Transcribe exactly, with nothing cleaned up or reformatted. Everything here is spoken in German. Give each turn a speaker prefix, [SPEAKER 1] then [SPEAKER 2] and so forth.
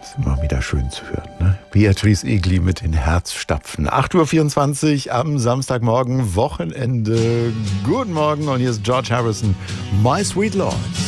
[SPEAKER 1] Ist immer wieder schön zu hören, ne? Beatrice Egli mit den Herzstapfen. acht Uhr vierundzwanzig am Samstagmorgen, Wochenende. Guten Morgen und hier ist George Harrison, My Sweet Lord.